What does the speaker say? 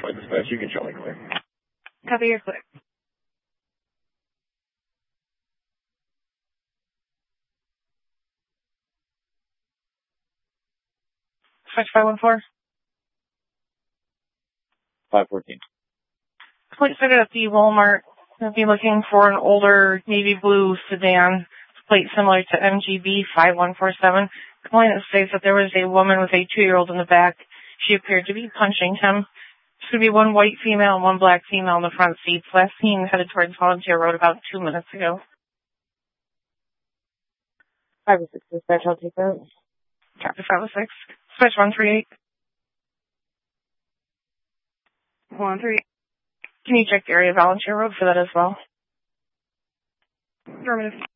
Alpha Dispatch. You can show me clear. Copy, your clear. Dispatch 514. 514. Point started at the Walmart. I'll be looking for an older navy blue sedan, plate similar to MGB 5147. Complainant states that there was a woman with a 2-year-old in the back. She appeared to be punching him. Should be one white female and one black female in the front seats. Last seen headed towards Volunteer Road about 2 minutes ago. 506 dispatch, I'll take that. Chapter 506. Dispatch 138. 138. Can you check the area of Volunteer Road for that as well? Affirmative.